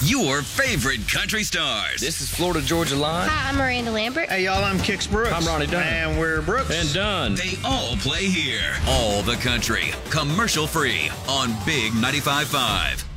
your favorite country stars. This is Florida Georgia Line. Hi, I'm Miranda Lambert. Hey, y'all, I'm Kix Brooks. I'm Ronnie Dunn. And we're Brooks. And Dunn. They all play here. All the country, commercial free on Big 95.5.